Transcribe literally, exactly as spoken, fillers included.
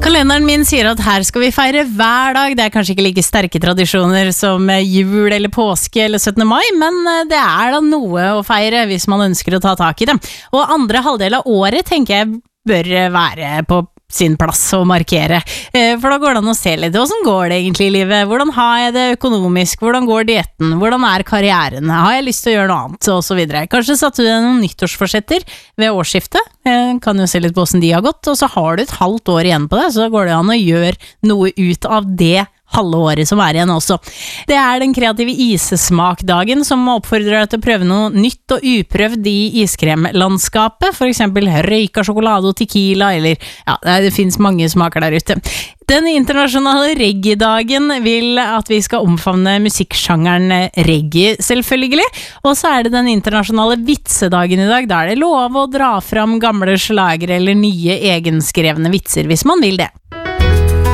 Kalenderen min sier at her skal vi feire hver dag. Det er kanskje ikke like sterke tradisjoner som jul eller påske eller syttende mai, men det er da noe å feire hvis man ønsker å ta tak i det. Og andre halvdel av året tenker jeg bør være på sin plass å markere. For da går det an å se litt. Hvordan går det egentlig i livet? Hvordan har jeg det økonomisk? Hvordan går dietten? Hvordan er karrieren? Har jeg lyst til å gjøre noe annet? Og så videre. Kanskje satte du deg noen nyttårsforsetter ved årsskiftet. Kan jo se litt på hvordan de har gått. Og så har du et halvt år igjen på det, så da går det an å gjøre noe ut av det halve året som er igjen også. Det er den kreative isesmakdagen som oppfordrer deg til å prøve noe nytt og uprøvd i iskremlandskapet, for eksempel røyka sjokolade og tequila, eller ja, det finnes mange smaker der ute. Den internasjonale reggae-dagen vil at vi skal omfavne musikksjangeren reggae, selvfølgelig, og så er det den internasjonale vitsedagen i dag. Da er det lov å dra fram gamle slagere eller nye egenskrevne vitser hvis man vil det.